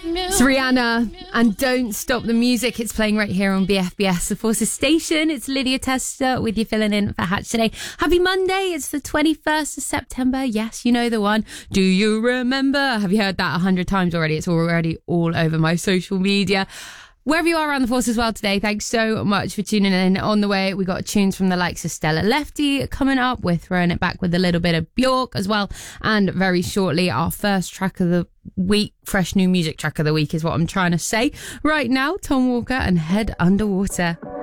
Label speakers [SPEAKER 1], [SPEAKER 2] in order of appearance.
[SPEAKER 1] It's Rihanna and Don't Stop the Music. It's playing right here on BFBS, the Forces Station. It's Lydia Tester with you filling in for Hatch today. Happy Monday. It's the 21st of September. Yes, you know the one. Do you remember? Have you heard that 100 times already? It's already all over my social media. Wherever you are around the Forces world today, thanks so much for tuning in. On the way, we got tunes from the likes of Stella Lefty coming up. We're throwing it back with a little bit of Bjork as well. And very shortly, our first track of the week, fresh new music track of the week is what I'm trying to say. Right now, Tom Walker and Head Underwater.